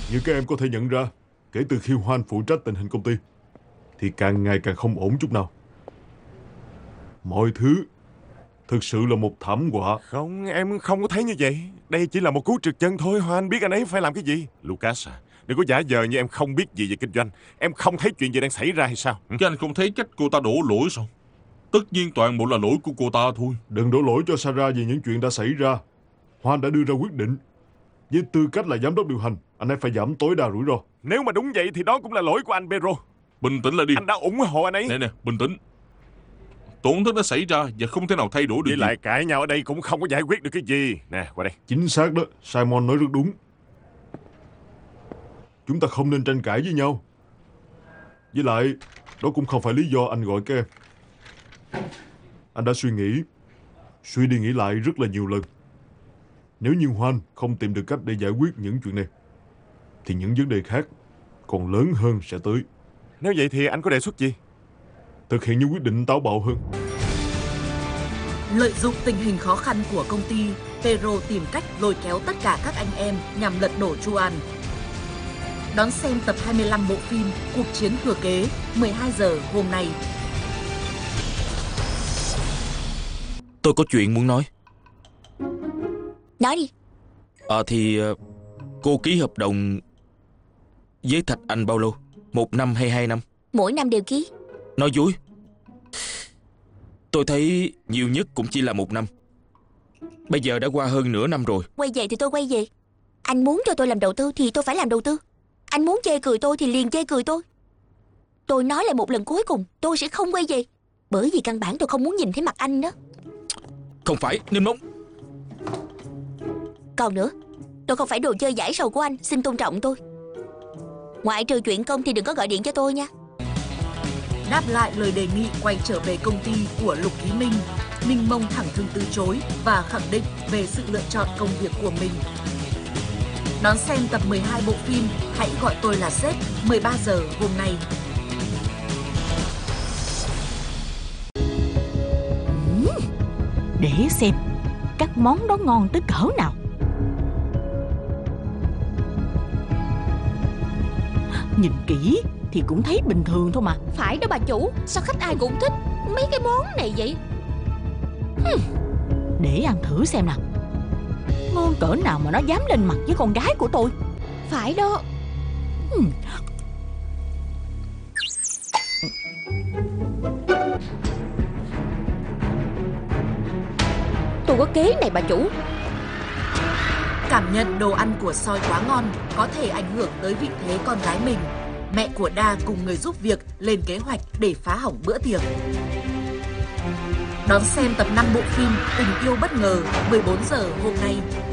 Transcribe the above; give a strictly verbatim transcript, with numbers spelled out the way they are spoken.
Như các em có thể nhận ra, kể từ khi Hoan phụ trách tình hình công ty thì càng ngày càng không ổn chút nào. Mọi thứ thực sự là một thảm họa. Không, em không có thấy như vậy. Đây chỉ là một cú trượt chân thôi. Hoan biết anh ấy phải làm cái gì. Lucas à, đừng có giả vờ như em không biết gì về kinh doanh. Em không thấy chuyện gì đang xảy ra hay sao? Cái anh không thấy cách cô ta đổ lỗi sao? Tất nhiên toàn bộ là lỗi của cô ta thôi. Đừng đổ lỗi cho Sarah vì những chuyện đã xảy ra. Hoan đã đưa ra quyết định. Với tư cách là giám đốc điều hành, anh ấy phải giảm tối đa rủi ro. Nếu mà đúng vậy thì đó cũng là lỗi của anh Pedro. Bình tĩnh lại đi. Anh đã ủng hộ anh ấy. Nè nè, bình tĩnh. Tổn thất đã xảy ra và không thể nào thay đổi được. Với gì. lại cãi nhau ở đây cũng không có giải quyết được cái gì. Nè, qua đây. Chính xác đó, Simon nói rất đúng. Chúng ta không nên tranh cãi với nhau. Với lại, đó cũng không phải lý do anh gọi các em. Anh đã suy nghĩ, suy đi nghĩ lại rất là nhiều lần. Nếu như Hoan không tìm được cách để giải quyết những chuyện này, thì những vấn đề khác còn lớn hơn sẽ tới. Nếu vậy thì anh có đề xuất gì? Thực hiện những quyết định táo bạo hơn. Lợi dụng tình hình khó khăn của công ty, Pedro tìm cách lôi kéo tất cả các anh em nhằm lật đổ Juan. Đón xem tập hai mươi lăm bộ phim Cuộc chiến thừa kế mười hai giờ hôm nay. Tôi có chuyện muốn nói. Nói đi. À thì cô ký hợp đồng với Thạch Anh bao lâu? Một năm hay hai năm? Mỗi năm đều ký. Nói dối. Tôi thấy nhiều nhất cũng chỉ là một năm. Bây giờ đã qua hơn nửa năm rồi. Quay về thì tôi quay về. Anh muốn cho tôi làm đầu tư thì tôi phải làm đầu tư. Anh muốn chê cười tôi thì liền chê cười tôi. Tôi nói lại một lần cuối cùng, tôi sẽ không quay về. Bởi vì căn bản tôi không muốn nhìn thấy mặt anh đó. Không phải, Ninh Mông. Còn nữa, tôi không phải đồ chơi giải sầu của anh. Xin tôn trọng tôi. Ngoại trừ chuyện công thì đừng có gọi điện cho tôi nha. Đáp lại lời đề nghị quay trở về công ty của Lục Ký Minh, Ninh Mông thẳng thừng từ chối và khẳng định về sự lựa chọn công việc của mình. Đón xem tập mười hai bộ phim Hãy gọi tôi là sếp mười ba giờ hôm nay. Để xem các món đó ngon tới cỡ nào. Nhìn kỹ thì cũng thấy bình thường thôi mà. Phải đó bà chủ, sao khách ai cũng thích mấy cái món này vậy? Hừm. Để ăn thử xem nào. Ngon cỡ nào mà nó dám lên mặt với con gái của tôi. Phải đó. Hừm. Tôi có kế này bà chủ. Cảm nhận đồ ăn của soi quá ngon có thể ảnh hưởng tới vị thế con gái mình. Mẹ của Đa cùng người giúp việc lên kế hoạch để phá hỏng bữa tiệc. Đón xem tập năm bộ phim Tình yêu bất ngờ mười bốn giờ hôm nay.